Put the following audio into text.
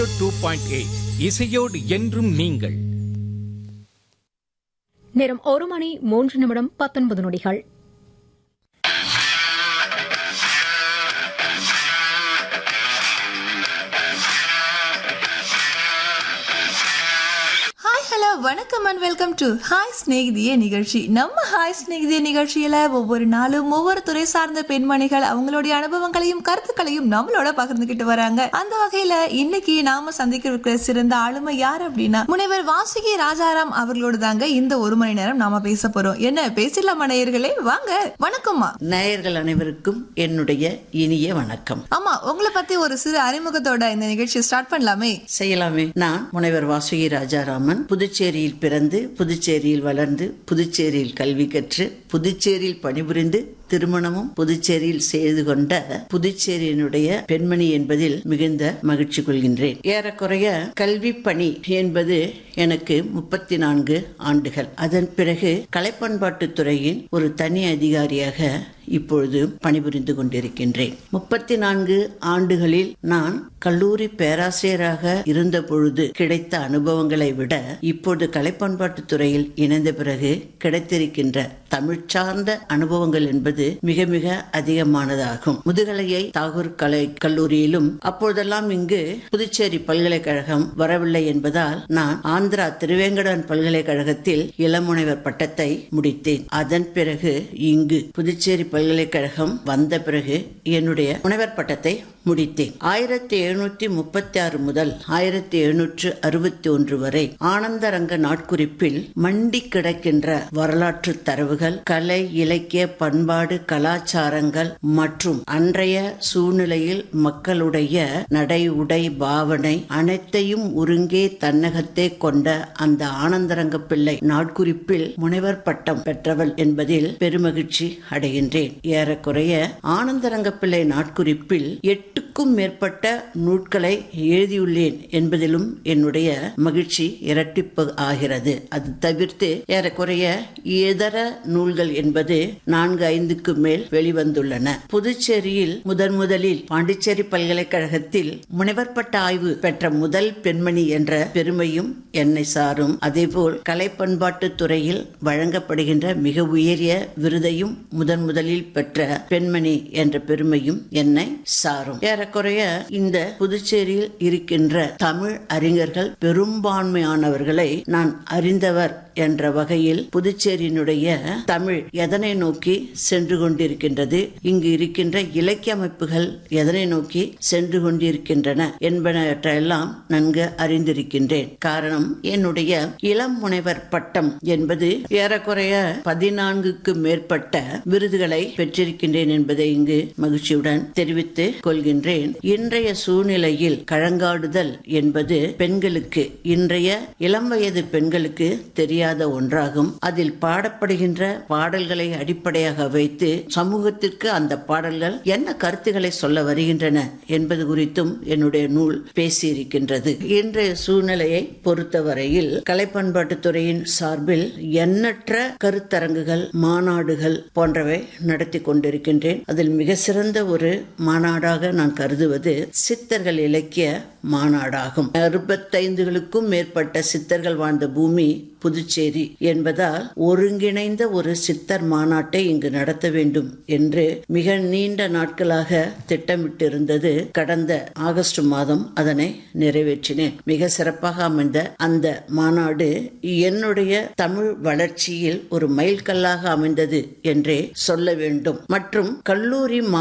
2.8 இசையோடு என்றும் நீங்கள். நேரம் 1:03:19. வணக்கம் அண்ட் வெல்கம் டு ஹாய் ஸ்நேகிதியே நிகழ்ச்சி. நம்ம ஹாய் ஸ்நேகிதியே நிகழ்ச்சியில ஒவ்வொரு நாளும் ஒவ்வொரு துறை சார்ந்த பெண்மணிகள் அவங்களுடைய அனுபவங்களையும் கருத்துக்களையும் நம்மளோட பகிர்ந்துகிட்டு வராங்க. அந்த வகையில இன்னைக்கு நாம சந்திக்க சிறந்த ஆளுமை யார் அப்படின்னா முனைவர் வாசுகி ராஜாராம் அவர்களோடு தாங்க இந்த ஒரு மணி நேரம் நாம பேச போறோம். என்ன பேசலாமா நேயர்களே? வாங்க. வணக்கம்மா. நேயர்கள் அனைவருக்கும் என்னுடைய இனிய வணக்கம். ஆமா, உங்களை பத்தி ஒரு சிறு அறிமுகத்தோட இந்த நிகழ்ச்சியை ஸ்டார்ட் பண்ணலாமே? செய்யலாமே. நான் முனைவர் வாசுகி ராஜாராமன், புதுச்சேரியில் பிறந்து புதுச்சேரியில் வளர்ந்து புதுச்சேரியில் கல்வி கற்று புதுச்சேரியில் பணிபுரிந்து திருமணமும் புதுச்சேரியில் செய்து கொண்ட புதுச்சேரியினுடைய பெண்மணி என்பதில் மிகுந்த மகிழ்ச்சி கொள்கின்றேன். ஏறக்குறைய கல்வி பணி என்பது எனக்கு 34 ஆண்டுகள். அதன் பிறகு கலைப்பண்பாட்டு துறையின் ஒரு தனி அதிகாரியாக இப்பொழுது பணிபுரிந்து கொண்டிருக்கின்றேன். 34 ஆண்டுகளில் நான் கல்லூரி பேராசிரியராக இருந்த பொழுது கிடைத்த அனுபவங்களை விட இப்பொழுது கலைப்பண்பாட்டு துறையில் இணைந்த பிறகு கிடைத்திருக்கின்ற தமிழ் சார்ந்த அனுபவங்கள் என்பது மிக மிக அதிகமானதாகும். முதுகலையை தாகூர் கலை கல்லூரியிலும் அப்பொழுதெல்லாம் இங்கு புதுச்சேரி பல்கலைக்கழகம் வரவில்லை என்பதால் நான் ஆந்திரா திருவேங்கடன் பல்கலைக்கழகத்தில் இளமுனைவர் பட்டத்தை முடித்தேன். அதன் பிறகு இங்கு புதுச்சேரி பல்கலைக்கழகம் வந்த பிறகு என்னுடைய முனைவர் பட்டத்தை முடித்தேன். 1736 முதல் 1761 வரை ஆனந்தரங்க நாட்குறிப்பில் மண்டி கிடக்கின்ற வரலாற்று தரவுகள், கலை இலக்கிய பண்பாடு கலாச்சாரங்கள் மற்றும் அன்றைய சூழ்நிலையில் மக்களுடைய நடை உடை பாவனை அனைத்தையும் ஒருங்கே தன்னகத்தே கொண்ட அந்த ஆனந்தரங்க பிள்ளை நாட்குறிப்பில் முனைவர் பட்டம் பெற்றவள் என்பதில் பெருமகிழ்ச்சி அடைகின்றேன். ஏறக்குறைய ஆனந்தரங்க பிள்ளை நாட்குறிப்பில் 8க்கும் மேற்பட்ட நூல்களை எழுதியுள்ளேன் என்பதிலும் என்னுடைய மகிழ்ச்சி இரட்டிப்பு ஆகிறது. அது தவிர்த்து ஏறக்குறைய இதர நூல்கள் என்பது 4-5க்கு மேல் வெளிவந்துள்ளன. புதுச்சேரியில் முதலில் பாண்டிச்சேரி பல்கலைக்கழகத்தில் முனைவர் பட்ட ஆய்வு பெற்ற முதல் பெண்மணி என்ற பெருமையும் என்னை சாரும். அதேபோல் கலை பண்பாட்டு துறையில் வழங்கப்படுகின்ற மிக உயரிய விருதையும் முதலில் பெற்ற பெண்மணி என்ற பெருமையும் என்னை சாரும். ஏறக்குறைய இந்த புதுச்சேரியில் இருக்கின்ற தமிழ் அறிஞர்கள் பெரும்பான்மையானவர்களை நான் அறிந்தவர் என்ற வகையில் புதுச்சேரியினுடைய தமிழ் எதனை நோக்கி சென்று கொண்டிருக்கின்றது, இங்கு இருக்கின்ற இலக்கிய அமைப்புகள் எதனை நோக்கி சென்று கொண்டிருக்கின்றன என்பனவற்றையெல்லாம் நன்கு அறிந்திருக்கின்றேன். காரணம், என்னுடைய இளம் முனைவர் பட்டம் என்பது ஏறக்குறைய 14க்கு மேற்பட்ட விருதுகளை பெற்றிருக்கின்றேன் என்பதை இங்கு மகிழ்ச்சியுடன் தெரிவித்துக் கொள்கின்றேன். இன்றைய சூழ்நிலையில் கழங்காடுதல் என்பது பெண்களுக்கு, இன்றைய இளம் வயது பெண்களுக்கு தெரியாத ஒன்றாகும். அதில் பாடப்படுகின்ற பாடல்களை அடிப்படையாக வைத்து சமூகத்திற்கு அந்த பாடல்கள் என்ன கருத்துக்களை சொல்ல வருகின்றன என்பது குறித்தும் என்னுடைய நூல் பேசியிருக்கின்றது. இன்றைய சூழ்நிலையை பொறுத்தவரையில் கலைப்பண்பாட்டு துறையின் சார்பில் எண்ணற்ற கருத்தரங்குகள், மாநாடுகள் போன்றவை நடத்தி கொண்டிருக்கின்றேன். அதில் மிக சிறந்த ஒரு மாநாடாக நான் கருதுவது சித்தர்கள் இலக்கிய மாநாடாகும். 65களுக்கும் மேற்பட்ட சித்தர்கள் வாழ்ந்த பூமி புதுச்சேரி என்பதால் ஒருங்கிணைந்த ஒரு சித்தர் மாநாட்டை இங்கு நடத்த வேண்டும் என்று மிக நீண்ட நாட்களாக திட்டமிட்டிருந்தது. கடந்த ஆகஸ்ட் மாதம் அதனை நிறைவேற்றினேன். மிக சிறப்பாக அமைந்த அந்த மாநாடு என்னுடைய தமிழ் வளர்ச்சியில் ஒரு மைல்கல்லாக அமைந்தது என்றே சொல்ல வேண்டும். மற்றும் கல்லூரி